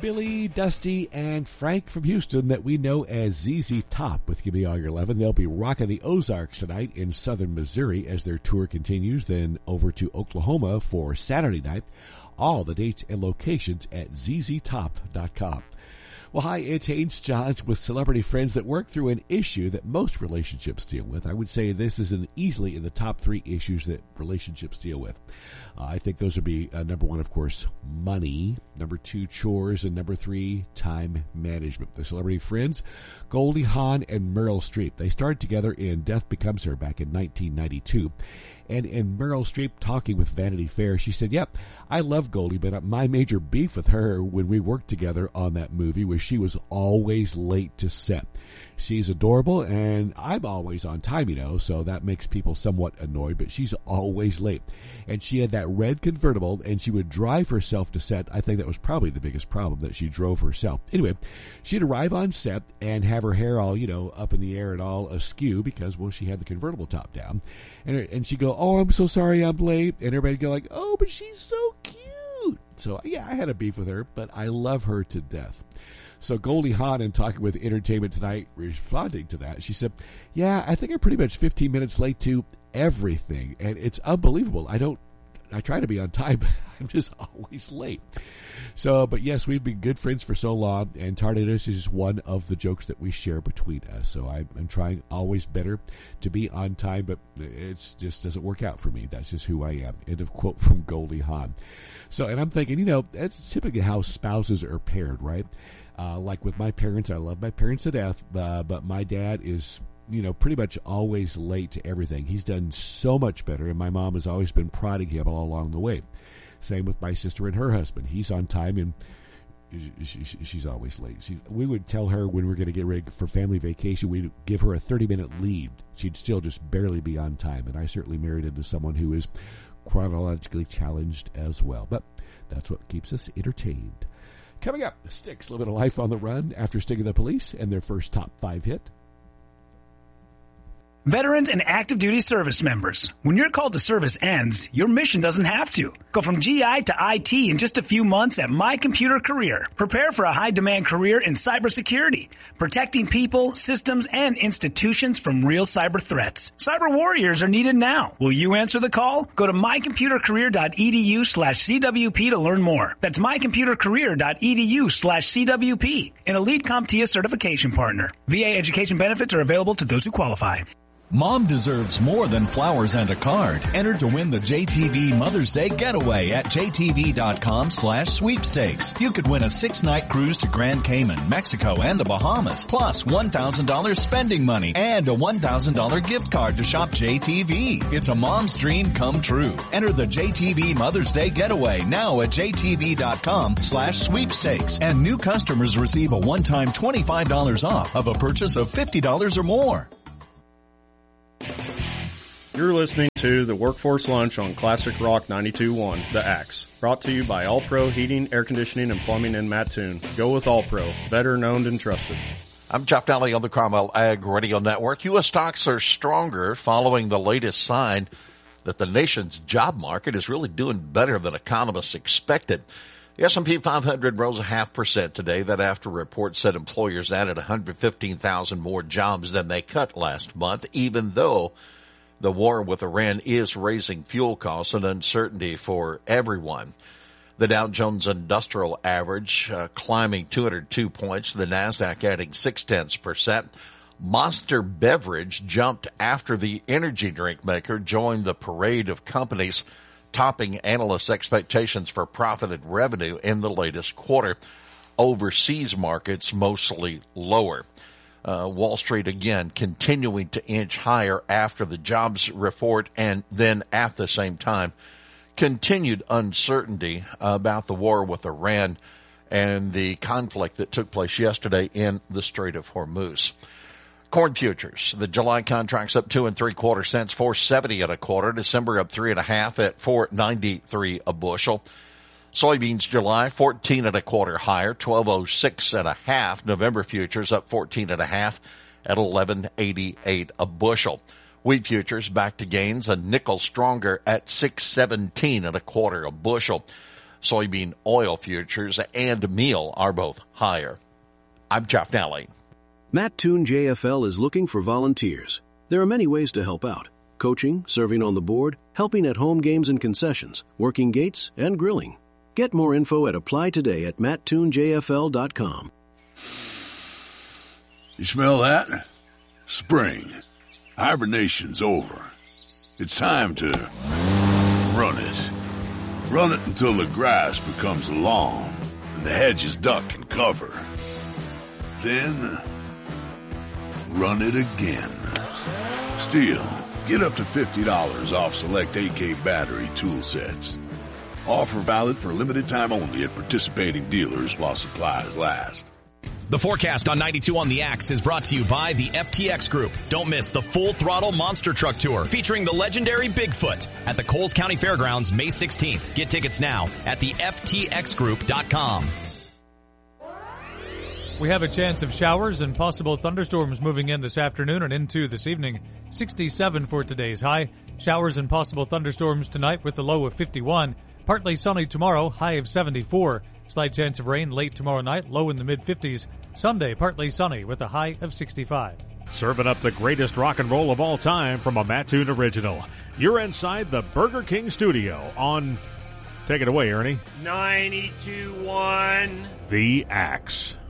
Billy, Dusty, and Frank from Houston that we know as ZZ Top with Gimme All Your Lovin'. They'll be rocking the Ozarks tonight in southern Missouri as their tour continues, then over to Oklahoma for Saturday night. All the dates and locations at zztop.com. Well, hi, it's Haynes Johns with celebrity friends that work through an issue that most relationships deal with. I would say this is easily in the top 3 issues that relationships deal with. I think those would be number 1, of course, money, number 2, chores, and number 3, time management. The celebrity friends, Goldie Hawn and Meryl Streep. They started together in Death Becomes Her back in 1992. And in Meryl Streep talking with Vanity Fair, she said, yep, I love Goldie, but my major beef with her when we worked together on that movie was she was always late to set. She's adorable, and I'm always on time, so that makes people somewhat annoyed, but she's always late. And she had that red convertible, and she would drive herself to set. I think that was probably the biggest problem, that she drove herself. Anyway, she'd arrive on set and have her hair all, up in the air and all askew because, well, she had the convertible top down. And she'd go, oh, I'm so sorry I'm late. And everybody'd go like, oh, but she's so cute. So, yeah, I had a beef with her, but I love her to death. So Goldie Hawn, in talking with Entertainment Tonight, responding to that, she said, yeah, I think I'm pretty much 15 minutes late to everything, and it's unbelievable. I try to be on time, but I'm just always late. So, but yes, we've been good friends for so long, and Tardiness is one of the jokes that we share between us. So I'm trying always better to be on time, but it just doesn't work out for me. That's just who I am. End of quote from Goldie Hawn. So, and I'm thinking, that's typically how spouses are paired, right? Like with my parents, I love my parents to death, but my dad is, pretty much always late to everything. He's done so much better, and my mom has always been prodding him all along the way. Same with my sister and her husband. He's on time, and she's always late. We would tell her when we're going to get ready for family vacation, we'd give her a 30-minute lead. She'd still just barely be on time, and I certainly married into someone who is chronologically challenged as well. But that's what keeps us entertained. Coming up, Styx living a life on the run after stinging the police and their first top 5 hit. Veterans and active duty service members. When your call to service ends, your mission doesn't have to. Go from GI to IT in just a few months at My Computer Career. Prepare for a high-demand career in cybersecurity, protecting people, systems, and institutions from real cyber threats. Cyber warriors are needed now. Will you answer the call? Go to mycomputercareer.edu/CWP to learn more. That's mycomputercareer.edu/CWP, an Elite CompTIA certification partner. VA education benefits are available to those who qualify. Mom deserves more than flowers and a card. Enter to win the JTV Mother's Day Getaway at jtv.com/sweepstakes. You could win a 6-night cruise to Grand Cayman, Mexico, and the Bahamas, plus $1,000 spending money and a $1,000 gift card to shop JTV. It's a mom's dream come true. Enter the JTV Mother's Day Getaway now at jtv.com/sweepstakes. And new customers receive a one-time $25 off of a purchase of $50 or more. You're listening to the Workforce Lunch on Classic Rock 92.1, The Axe. Brought to you by All Pro Heating, Air Conditioning, and Plumbing in Mattoon. Go with All Pro, veteran owned and trusted. I'm Jeff Daly on the Carmel Ag Radio Network. U.S. stocks are stronger following the latest sign that the nation's job market is really doing better than economists expected. The S&P 500 rose 0.5% today. That after a report said employers added 115,000 more jobs than they cut last month, even though the war with Iran is raising fuel costs and uncertainty for everyone. The Dow Jones Industrial Average climbing 202 points, the NASDAQ adding 0.6%. Monster Beverage jumped after the energy drink maker joined the parade of companies topping analysts' expectations for profit and revenue in the latest quarter. Overseas markets mostly lower. Wall Street again continuing to inch higher after the jobs report, and then at the same time continued uncertainty about the war with Iran and the conflict that took place yesterday in the Strait of Hormuz. Corn futures, the July contracts up 2 3/4 cents, $4.70 1/4. December up 3 1/2 at $4.93 a bushel. Soybeans July 14 1/4 higher, 12.06 1/2. November futures up 14 1/2 at 11.88 a bushel. Wheat futures back to gains, a nickel stronger at 6.17 1/4 a bushel. Soybean oil futures and meal are both higher. I'm Jeff Nally. Mattoon JFL is looking for volunteers. There are many ways to help out. Coaching, serving on the board, helping at home games and concessions, working gates, and grilling. Get more info at apply today at mattoonjfl.com. You smell that? Spring. Hibernation's over. It's time to run it. Run it until the grass becomes long and the hedges duck and cover. Then, run it again. Stihl, get up to $50 off select AK battery tool sets. Offer valid for limited time only at participating dealers while supplies last. The forecast on 92 on the Axe is brought to you by the FTX Group. Don't miss the Full Throttle Monster Truck Tour featuring the legendary Bigfoot at the Coles County Fairgrounds May 16th. Get tickets now at the FTXgroup.com. We have a chance of showers and possible thunderstorms moving in this afternoon and into this evening. 67 for today's high. Showers and possible thunderstorms tonight with a low of 51. Partly sunny tomorrow, high of 74. Slight chance of rain late tomorrow night, low in the mid-50s. Sunday, partly sunny with a high of 65. Serving up the greatest rock and roll of all time from a Mattoon original. You're inside the Burger King studio on... Take it away, Ernie. 92.1 The Axe.